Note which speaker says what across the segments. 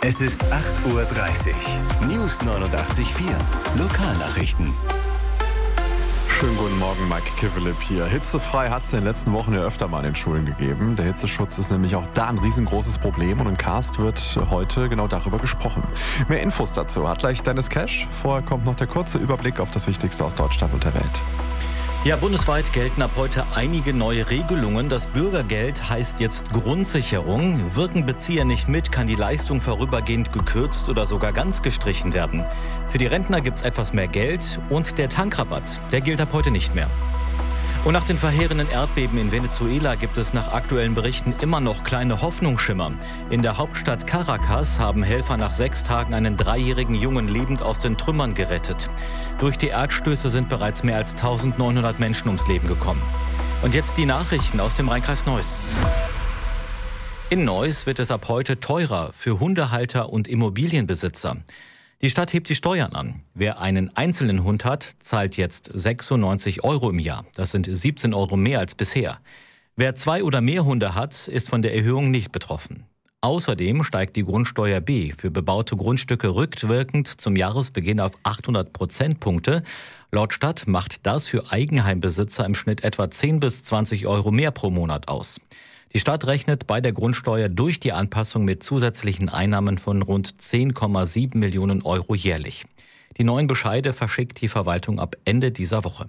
Speaker 1: Es ist 8:30 Uhr. News 89.4. Lokalnachrichten.
Speaker 2: Schönen guten Morgen, Mike Kivelip hier. Hitzefrei hat es in den letzten Wochen ja öfter mal in den Schulen gegeben. Der Hitzeschutz ist nämlich auch da ein riesengroßes Problem und in Cast wird heute genau darüber gesprochen. Mehr Infos dazu hat gleich Dennis Cash. Vorher kommt noch der kurze Überblick auf das Wichtigste aus Deutschland und der Welt.
Speaker 3: Ja, bundesweit gelten ab heute einige neue Regelungen. Das Bürgergeld heißt jetzt Grundsicherung. Wirken Bezieher nicht mit, kann die Leistung vorübergehend gekürzt oder sogar ganz gestrichen werden. Für die Rentner gibt es etwas mehr Geld und der Tankrabatt, der gilt ab heute nicht mehr. Und nach den verheerenden Erdbeben in Venezuela gibt es nach aktuellen Berichten immer noch kleine Hoffnungsschimmer. In der Hauptstadt Caracas haben Helfer nach 6 Tagen einen 3-jährigen Jungen lebend aus den Trümmern gerettet. Durch die Erdstöße sind bereits mehr als 1900 Menschen ums Leben gekommen. Und jetzt die Nachrichten aus dem Rheinkreis Neuss. In Neuss wird es ab heute teurer für Hundehalter und Immobilienbesitzer. Die Stadt hebt die Steuern an. Wer einen einzelnen Hund hat, zahlt jetzt 96 € im Jahr. Das sind 17 € mehr als bisher. Wer 2 oder mehr Hunde hat, ist von der Erhöhung nicht betroffen. Außerdem steigt die Grundsteuer B für bebaute Grundstücke rückwirkend zum Jahresbeginn auf 800 Prozentpunkte. Laut Stadt macht das für Eigenheimbesitzer im Schnitt etwa 10 bis 20 € mehr pro Monat aus. Die Stadt rechnet bei der Grundsteuer durch die Anpassung mit zusätzlichen Einnahmen von rund 10,7 Millionen € jährlich. Die neuen Bescheide verschickt die Verwaltung ab Ende dieser Woche.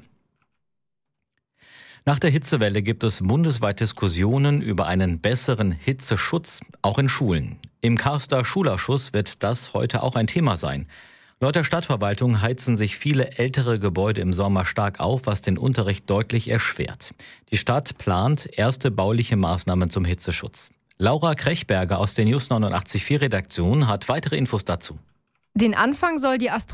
Speaker 3: Nach der Hitzewelle gibt es bundesweit Diskussionen über einen besseren Hitzeschutz, auch in Schulen. Im Carster Schulausschuss wird das heute auch ein Thema sein. Laut der Stadtverwaltung heizen sich viele ältere Gebäude im Sommer stark auf, was den Unterricht deutlich erschwert. Die Stadt plant erste bauliche Maßnahmen zum Hitzeschutz. Laura Krechberger aus der News 89.4 Redaktion hat weitere Infos dazu.
Speaker 4: Den Anfang soll die